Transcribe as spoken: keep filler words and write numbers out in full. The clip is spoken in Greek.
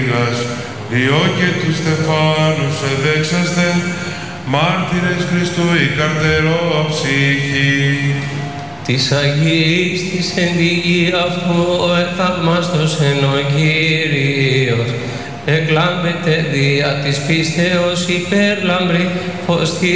Ρήγας, Υιό και του Στεφάνου εδέξαστε, μάρτυρες Χριστού η καρτερό ψυχή. Της Αγίας της εν τη γη αυτού ο εθαυμάστος εν ο Κύριος, εκλάμπεται δια της πίστεως υπερλαμπρή φως